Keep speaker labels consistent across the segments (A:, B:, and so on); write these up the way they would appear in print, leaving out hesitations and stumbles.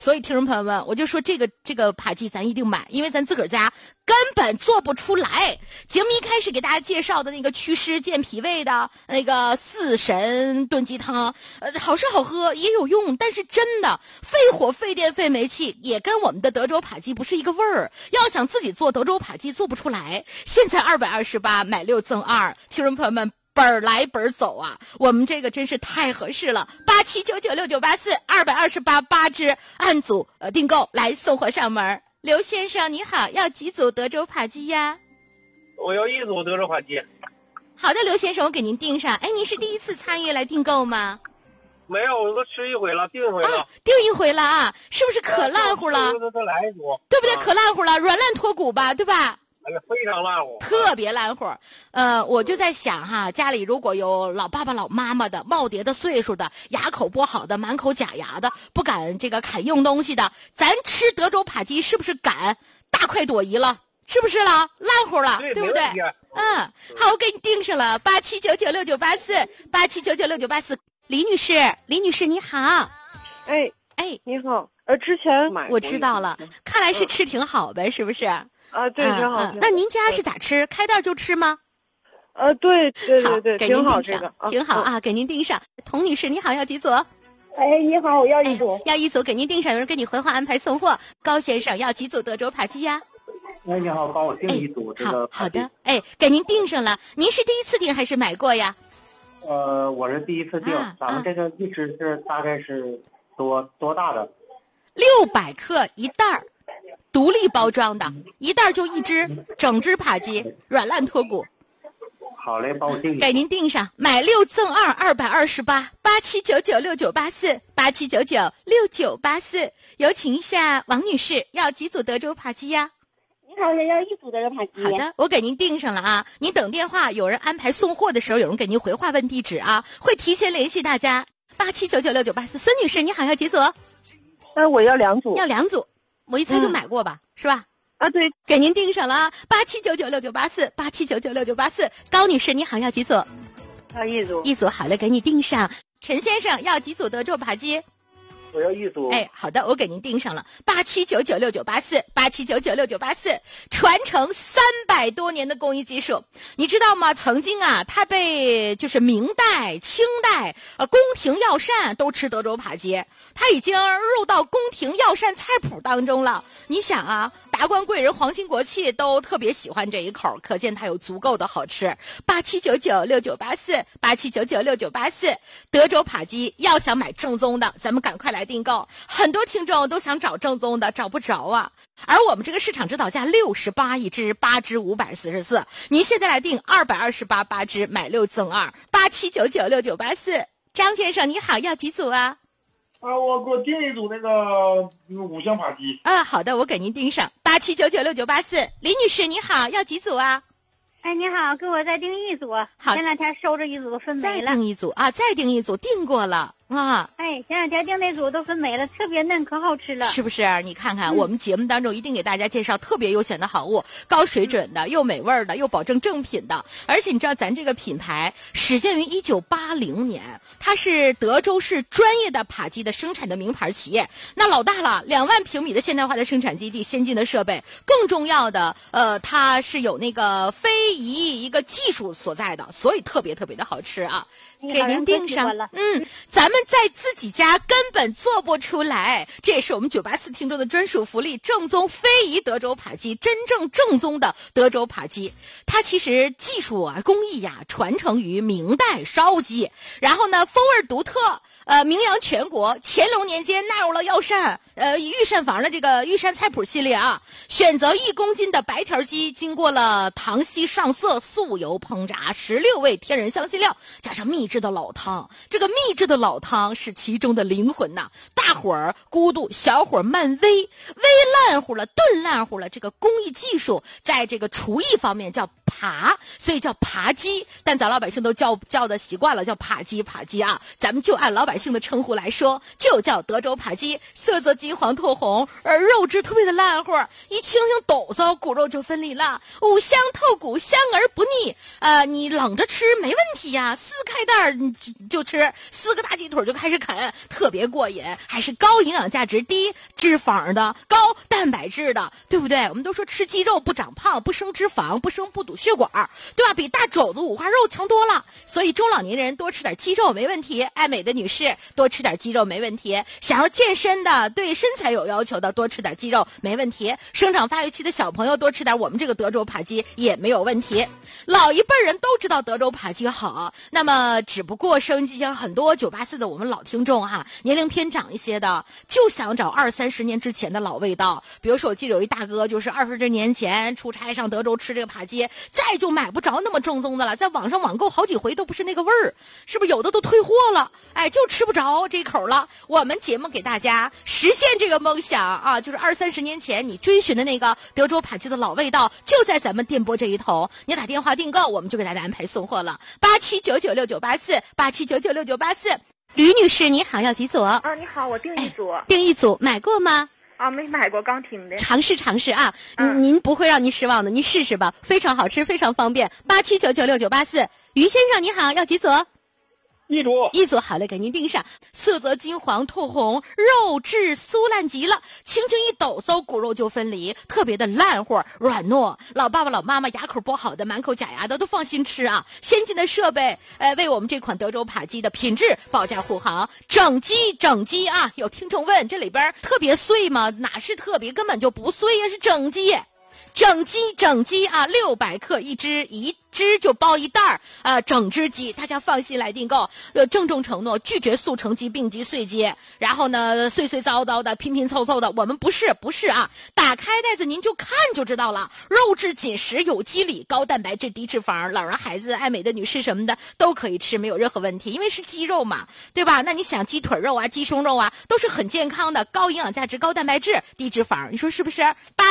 A: 所以听众朋友们，我就说这个扒鸡咱一定买，因为咱自个儿家根本做不出来。节目一开始给大家介绍的那个祛湿健脾胃的那个四神炖鸡汤，好吃好喝也有用，但是真的费火费电费煤气，也跟我们的德州扒鸡不是一个味儿。要想自己做德州扒鸡做不出来，现在228买6赠2，听众朋友们。本儿来本儿走啊！我们这个真是太合适了，87996984，228只，按组订购来送货上门。刘先生你好，要几组德州扒鸡呀？
B: 我要1组德州扒鸡。
A: 好的，刘先生，我给您订上。哎，您是第一次参与来订购吗？
B: 没有，我都吃一回了，订一回了。
A: 订一回了啊？是不是可烂乎了？
B: 再来1组，
A: 对不对？可烂乎了，软烂脱骨吧，对吧？
B: 哎呀，非常烂乎，
A: 特别烂乎。我就在想哈，家里如果有老爸爸老妈妈的、耄耋的岁数的、牙口不好的、满口假牙的、不敢这个啃硬东西的，咱吃德州扒鸡是不是敢大快朵颐了？是不是了？烂乎了，对不对？好，我给你订上了，87996984，87996984。李女士你好。
C: 哎，你好。之前买过，
A: 我知道了，看来是吃挺好呗，是不是？
C: 对，挺好。
A: 那您家是咋吃？开袋就吃吗？
C: 对，挺好，这个
A: 挺好啊，给您订上。童女士你好，要几组？
D: 哎，你好，我要1组。
A: 要1组，给您订上，有人给你回话安排送货。高先生要几组德州扒鸡呀？
E: 哎，你好，帮我订1组这个扒鸡。
A: 好的，给您订上了。您是第一次订还是买过呀？
E: 我是第一次订。咱们这个一只是大概是多大的
A: ？600克一袋儿。独立包装的，一袋就1只，整只扒鸡，软烂脱骨。
E: 好嘞，帮我订。
A: 给您订上，买6赠2，228，87996984，87996984。有请一下王女士，要几组德州扒鸡呀？
D: 你好，我要1组德州扒鸡。
A: 好的，我给您订上了啊。您等电话，有人安排送货的时候，有人给您回话问地址啊，会提前联系大家。87996984。孙女士，你好，要几组？
C: 我要2组。
A: 要2组。我一猜就买过吧，是吧？
C: 对，
A: 给您订上了啊，87996984，87996984。高女士你好，要几组？
C: 要1组。
A: 1组，好嘞，给你订上。陈先生要几组德州扒鸡？
B: 我要1组。
A: 好的，我给您订上了，87996984，87996984。传承300多年的工艺技术，你知道吗？曾经啊，它被就是明代、清代宫廷药膳都吃德州扒鸡，它已经入到宫廷药膳菜谱当中了。你想啊，达官贵人、皇亲国戚都特别喜欢这一口，可见它有足够的好吃。87996984，87996984。德州扒鸡要想买正宗的，咱们赶快来订购。很多听众都想找正宗的，找不着啊。而我们这个市场指导价68一只，8只544。您现在来订228，8只买6赠2，87996984。张先生你好，要几组啊？
B: 我给我订1组那个5香扒鸡。
A: 好的，我给您订上，87996984。李女士你好，要几组啊？
D: 哎，你好，给我再订1组。
A: 好，
D: 前2天收着1组都分没了。
A: 再订1组啊，再订1组，订过了。
D: 前2天订那组都分没了，特别嫩，可好吃了。
A: 是不是？你看看，我们节目当中一定给大家介绍特别优选的好物，高水准的，又美味的，又保证正品的。而且你知道，咱这个品牌始建于1980年，它是德州市专业的扒鸡的生产的名牌企业。那老大了，2万平米的现代化的生产基地，先进的设备，更重要的，它是有那个非遗一个技术所在的，所以特别特别的好吃啊。给您订上。咱们在自己家根本做不出来，这也是我们984听众的专属福利，正宗非遗德州扒鸡，真正正宗的德州扒鸡。它其实技术啊工艺呀传承于明代烧鸡，然后呢风味独特，名扬全国。乾隆年间纳入了药膳御膳房的这个御膳菜谱系列啊，选择1公斤的白条鸡，经过了糖稀上色、素油烹炸，16味天然香辛料，加上秘制的老汤。这个秘制的老汤是其中的灵魂呐，大火儿咕嘟，小火慢煨烂乎了，炖烂乎了。这个工艺技术在这个厨艺方面叫扒，所以叫扒鸡，但咱老百姓都叫的习惯了，叫扒鸡啊。咱们就按老百姓的称呼来说，就叫德州扒鸡，色泽金黄透红，而肉质特别的烂乎，一轻轻抖擞，骨肉就分离了，五香透骨，香而不腻。你冷着吃没问题呀，撕开袋儿就吃，撕个大鸡腿就开始啃，特别过瘾，还是高营养价值、低脂肪的、高蛋白质的，对不对？我们都说吃鸡肉不长胖、不生脂肪、不堵血管，对吧？比大肘子五花肉强多了。所以中老年人多吃点鸡肉没问题，爱美的女士多吃点鸡肉没问题，想要健身的、对身材有要求的多吃点鸡肉没问题，生长发育期的小朋友多吃点我们这个德州扒鸡也没有问题。老一辈人都知道德州扒鸡好，那么只不过收音机上很多984的我们老听众年龄偏长一些的，就想找20-30年之前的老味道。比如说我记得有一大哥就是20多年前出差上德州吃这个扒鸡，再就买不着那么正宗的了，在网上网购好几回都不是那个味儿，是不是有的都退货了？就吃不着这口了。我们节目给大家实现这个梦想啊，就是20-30年前你追寻的那个德州扒鸡的老味道，就在咱们电波这一头。你打电话订购，我们就给大家安排送货了。87996984，87996984。吕女士你好，要几组？
C: 你好，我订一组。
A: 订一组，买过吗？
C: 没买过，刚听的。
A: 尝试啊，您不会让您失望的，您试试吧，非常好吃，非常方便。87996984。于先生你好，要几组？一组，好嘞，给您订上。色泽金黄透红，肉质酥烂极了，轻轻一抖擞，骨肉就分离，特别的烂乎软糯。老爸爸老妈妈牙口不好的，满口假牙的都放心吃啊！先进的设备，为我们这款德州扒鸡的品质保驾护航。整鸡啊！有听众问，这里边特别碎吗？哪是特别，根本就不碎呀，是整鸡啊，600克一只，一只就包一袋整只鸡，大家放心来订购。郑重承诺，拒绝速成鸡、病鸡、碎鸡，然后呢碎糟糟的、拼凑凑的，我们不是啊！打开袋子您就看就知道了，肉质紧实，有机里，高蛋白质、低脂肪，老人、孩子、爱美的女士什么的都可以吃，没有任何问题，因为是鸡肉嘛，对吧？那你想鸡腿肉啊、鸡胸肉啊，都是很健康的，高营养价值、高蛋白质、低脂肪，你说是不是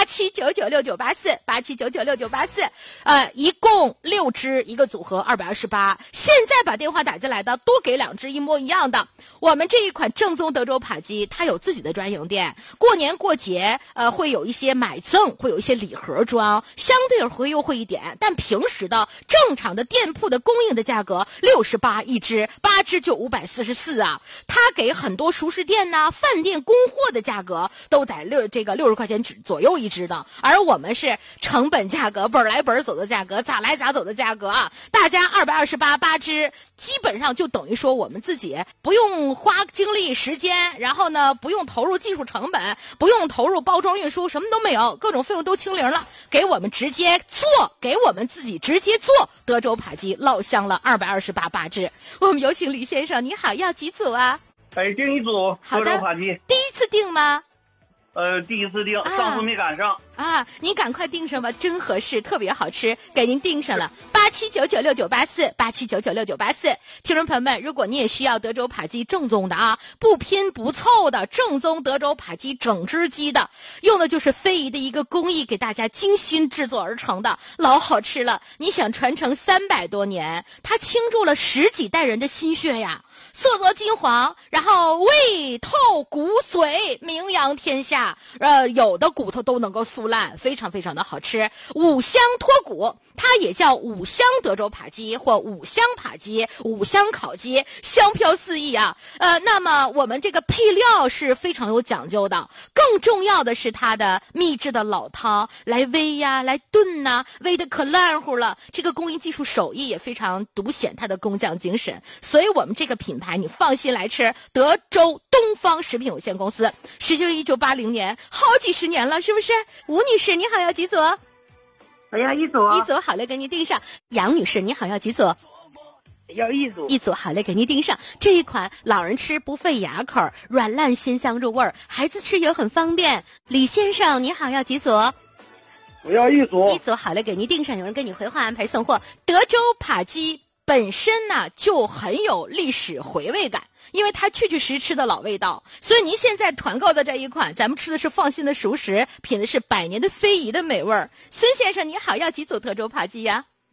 A: ？87996984，87996984，一共6只一个组合228，现在把电话打进来的多给2只一模一样的。我们这一款正宗德州扒鸡，它有自己的专营店，过年过节会有一些买赠，会有一些礼盒装，相对会优惠一点，但平时的正常的店铺的供应的价格68一只，8只就544啊。它给很多熟食店饭店供货的价格都在60块钱左右一只的，而我们是成本价格，本来本走的价格，咋来咋走的价格啊！大家228，8只，基本上就等于说我们自己不用花精力时间，然后呢不用投入技术成本，不用投入包装运输，什么都没有，各种费用都清零了，给我们直接做，给我们自己直接做德州扒鸡，老香了228，8只。我们有请李先生，你好，要几组啊？
B: 订一组德州扒鸡。
A: 第一次订吗？
B: 第一次订，上次没赶上
A: 您赶快订上吧，真合适，特别好吃，给您订上了。87996984，87996984。听众朋友们，如果你也需要德州扒鸡正宗的不拼不凑的正宗德州扒鸡整只鸡的，用的就是非遗的一个工艺，给大家精心制作而成的，老好吃了。你想传承300多年，它倾注了10几代人的心血呀。色泽金黄，然后味透骨髓，名扬天下。有的骨头都能够酥烂，非常非常的好吃。五香脱骨，它也叫五香德州扒鸡或五香扒鸡、五香烤鸡，香飘四溢啊。那么我们这个配料是非常有讲究的，更重要的是它的秘制的老汤来煨呀，来炖呐，煨的可烂乎了。这个工艺技术手艺也非常独显它的工匠精神，所以我们这个品牌你放心来吃。德州东方食品有限公司，实行1980年，好几十年了，是不是？吴女士你好，要几组？
C: 我要一组。
A: 一组，好嘞，给你订上。杨女士你好，要几组？
C: 要一组。
A: 一组，好嘞，给您订上。这一款老人吃不费牙口，软烂鲜香入味儿，孩子吃也很方便。李先生你好，要几组？
B: 我要一组。
A: 一组，好嘞，给您订上。有人跟你回话安排送货。德州扒鸡本身就很有历史回味感，因为它确确实吃的老味道，所以您现在团购的这一款，咱们吃的是放心的熟食，品的是100年的非遗的美味儿。孙先生你好，要几组德州扒鸡呀？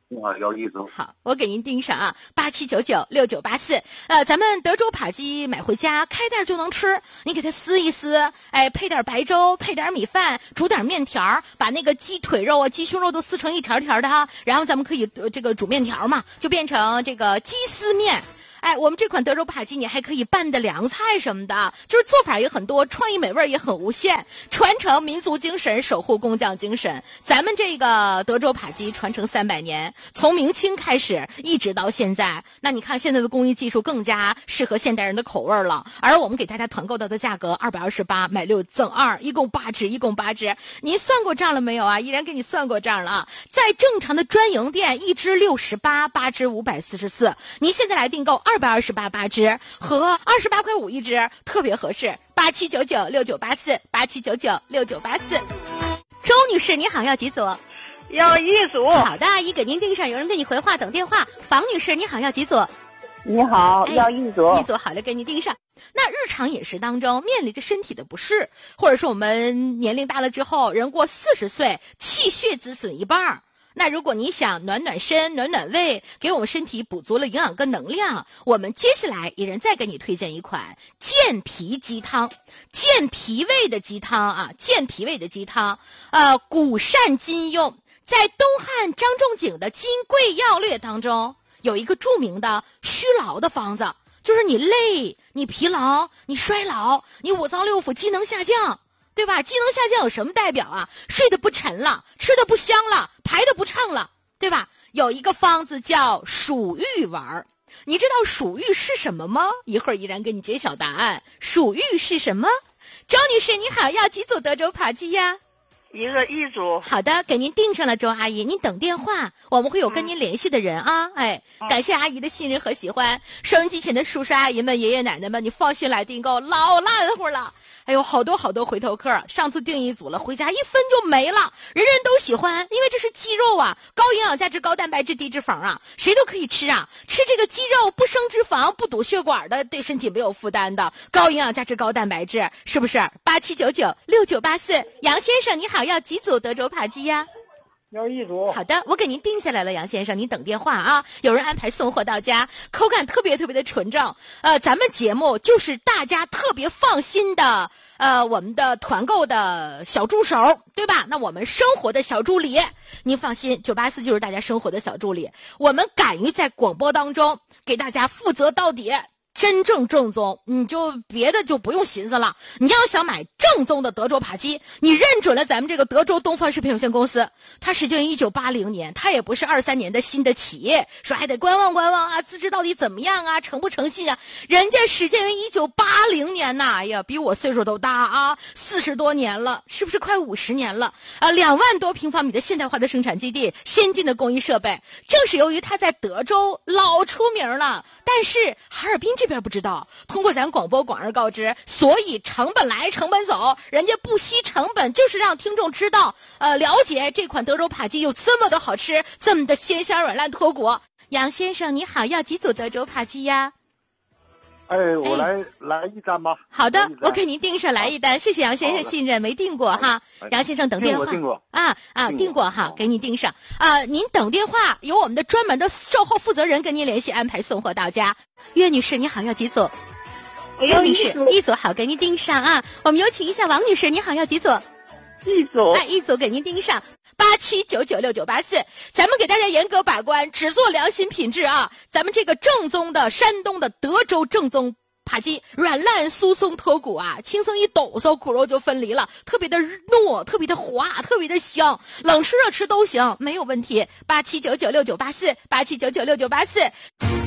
B: 有意思。
A: 好，我给您盯上啊，87996984。咱们德州扒鸡买回家，开袋就能吃。你给它撕一撕，哎，配点白粥，配点米饭，煮点面条，把那个鸡腿肉啊、鸡胸肉都撕成一条条的哈。然后咱们可以这个煮面条嘛，就变成这个鸡丝面。哎，我们这款德州扒鸡你还可以拌的凉菜什么的，就是做法也很多，创意美味也很无限，传承民族精神，守护工匠精神。咱们这个德州扒鸡传承300年，从明清开始一直到现在。那你看现在的工艺技术更加适合现代人的口味了。而我们给大家团购到的价格228买6赠2，一共8只，一共8只。您算过账了没有啊？依然给你算过账了啊。在正常的专营店，1只68，8只544。您现在来订购228 8只和28块5一只，特别合适。87996984，87996984。周女士，你好，要几组？
C: 要一组。
A: 好的，阿姨给您订上，有人给你回话等电话。房女士，你好，要几组？
C: 你好，要一组。
A: 一组好了，给你订上。那日常饮食当中面临着身体的不适，或者说我们年龄大了之后，人过40岁，气血滋损一半。那如果你想暖暖身、暖暖胃，给我们身体补足了营养跟能量，我们接下来一人再给你推荐一款健脾鸡汤，健脾胃的鸡汤啊，健脾胃的鸡汤，谷善金用。在东汉张仲景的《金匮要略》当中，有一个著名的虚劳的方子，就是你累、你疲劳、你衰老、你5脏6腑机能下降。对吧？机能下降有什么代表啊？睡得不沉了，吃得不香了，排得不畅了，对吧？有一个方子叫蜀玉丸，你知道蜀玉是什么吗？一会儿依然给你揭晓答案。蜀玉是什么？周女士你好，要几组德州扒鸡呀？
C: 一组。
A: 好的，给您订上了，周阿姨，您等电话，我们会有跟您联系的人啊。哎，感谢阿姨的信任和喜欢。收音机前的叔叔阿姨们、爷爷奶奶们，你放心来订购，老烂乎了。哎呦，好多回头客，上次订一组了，回家一分就没了，人人都喜欢，因为这是鸡肉啊，高营养价值、高蛋白质、低脂肪啊，谁都可以吃啊。吃这个鸡肉不生脂肪、不堵血管的，对身体没有负担的，高营养价值、高蛋白质，是不是？87996984，杨先生你好，要几组德州扒鸡呀？
B: 要一组。
A: 好的，我给您定下来了，杨先生，您等电话啊，有人安排送货到家，口感特别的纯正。咱们节目就是大家特别放心的，我们的团购的小助手，对吧？那我们生活的小助理，您放心，984就是大家生活的小助理。我们敢于在广播当中给大家负责到底。真正正宗，你就别的就不用寻思了。你要想买正宗的德州扒鸡，你认准了咱们这个德州东方食品有限公司。它始建于1980年，它也不是23年的新的企业，说还得观望啊，资质到底怎么样啊，诚不诚信啊？人家始建于1980年呐，哎呀，比我岁数都大啊，40多年了，是不是快50年了啊？2万多平方米的现代化的生产基地，先进的工艺设备，正是由于它在德州老出名了，但是哈尔滨这边不知道，通过咱广播广而告之，所以成本来成本走，人家不惜成本，就是让听众知道，了解这款德州扒鸡有这么的好吃，这么的鲜香软烂脱骨。杨先生你好，要几组德州扒鸡呀？
B: 我来一单吧。
A: 好的，我给您订上来一单，谢谢杨先生信任，没订过哈。杨先生等电话。
B: 订过
A: 订过哈，给你订上您等电话，由我们的专门的售后负责人跟您联系，安排送货到家。岳女士你好，要几组？
C: 要
A: 女士一组，好，给您订上啊。我们有请一下王女士，你好，要几组？
C: 一组。
A: 一组给您订上。87996984，咱们给大家严格把关，只做良心品质啊！咱们这个正宗的山东的德州正宗扒鸡，软烂酥松脱骨啊，轻松一抖擞，骨肉就分离了，特别的糯，特别的滑，特别的香，冷吃热吃都行，没有问题。87996984，87996984。